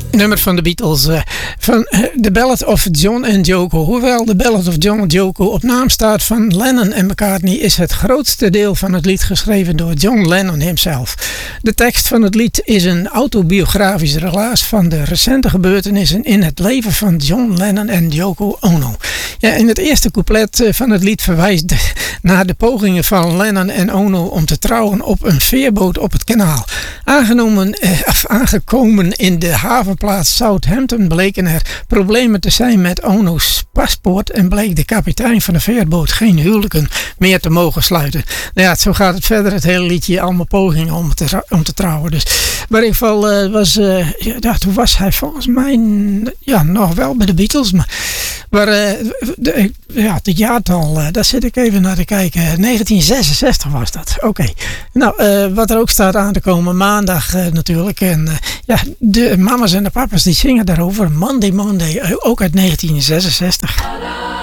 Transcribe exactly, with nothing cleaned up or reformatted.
nummer van de Beatles. Uh, van uh, The Ballad of John and Yoko. Hoewel The Ballad of John and Yoko op naam staat van Lennon en McCartney, is het grootste deel van het lied geschreven door John Lennon himself. De tekst van het lied is een autobiografisch relaas van de recente gebeurtenissen in het leven van John Lennon en Yoko Ono. Ja, in het eerste couplet van het lied verwijst naar de pogingen van Lennon en Ono om te trouwen op een veerboot op het kanaal. Aangenomen, eh, aangekomen in de havenplaats Southampton bleken er problemen te zijn met Ono's paspoort en bleek de kapitein van de veerboot geen huwelijken meer te mogen sluiten. Nou ja, zo gaat het verder, het hele liedje, allemaal pogingen om te, om te trouwen. Dus, maar in ieder geval uh, was, uh, ja, toen was hij volgens mij ja, nog wel bij de Beatles, maar, maar uh, de, ja, het jaartal, uh, daar zit ik even naar te kijken, negentien zesenzestig was dat. Oké, okay. Nou, uh, wat er ook staat aan te komen, maandag uh, natuurlijk, en uh, ja, de mama's en de papa's die zingen daarover, Monday Monday, ook uit negentien zesenzestig.